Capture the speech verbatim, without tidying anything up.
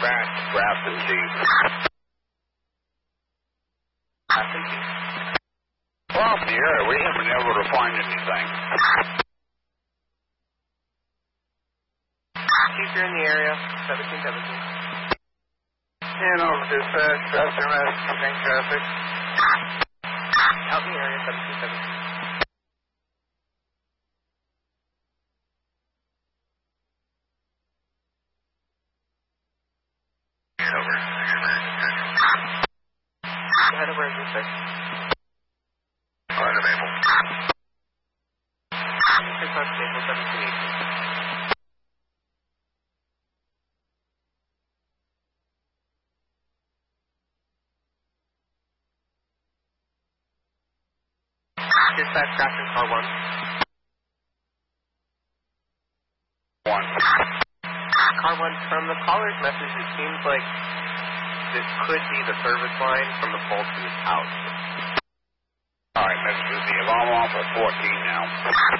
crash, Grafton Chief. Grafton Chief. Well, in the area, we haven't been able to find anything. Chief, you're in the area, seventeen seventeen. And over dispatch, Grafton West, keeping traffic. Out in the area, seventeen seventeen. Over. Head over engine six. Part of Maple. Six on Maple, seventeen eighteen. Dispatch, Grafton, car one. One. Car one, from the caller's message, it seems like this could be the service line from the pole to his house. All right, Mister The alarm off at fourteen now.